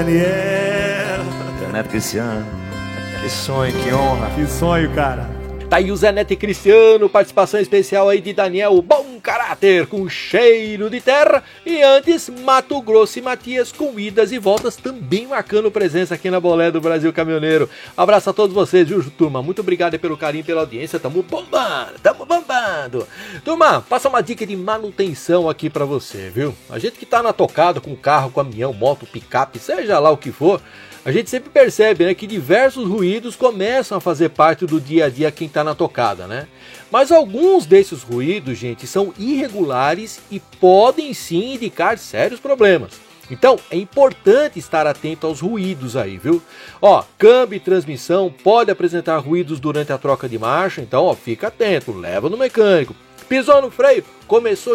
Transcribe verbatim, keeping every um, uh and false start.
Daniel. Zé Neto Cristiano. Que sonho, que honra. Que sonho, cara. Tá aí o Zé Neto e Cristiano, participação especial aí de Daniel, o bom caráter, com cheiro de terra. E antes, Mato Grosso e Matias, com idas e voltas, também marcando presença aqui na Bolé do Brasil Caminhoneiro. Abraço a todos vocês, viu, turma? Muito obrigado pelo carinho, pela audiência. Tamo bombando, tamo bombando. Turma, passa uma dica de manutenção aqui pra você, viu? A gente que tá na tocada com carro, caminhão, moto, picape, seja lá o que for, a gente sempre percebe, né, que diversos ruídos começam a fazer parte do dia a dia quem está na tocada, né? Mas alguns desses ruídos, gente, são irregulares e podem sim indicar sérios problemas. Então, é importante estar atento aos ruídos aí, viu? Ó, câmbio e transmissão pode apresentar ruídos durante a troca de marcha, então, ó, fica atento, leva no mecânico. Pisou no freio, começou